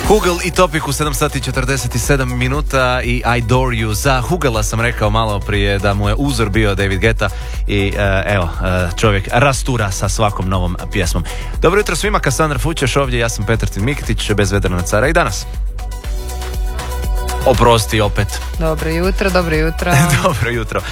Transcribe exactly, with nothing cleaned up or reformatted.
Hugel i Topik u sedam sati četrdeset sedam minuta i I Adore You. Za Hugela sam rekao malo prije da mu je uzor bio David Guetta i uh, evo, uh, čovjek rastura sa svakom novom pjesmom. Dobro jutro svima, Kasandra Fućeš ovdje, ja sam Petar Mikitić, bez Vedrana cara i danas. Oprosti opet. Dobro jutro, dobro jutro. Dobro jutro.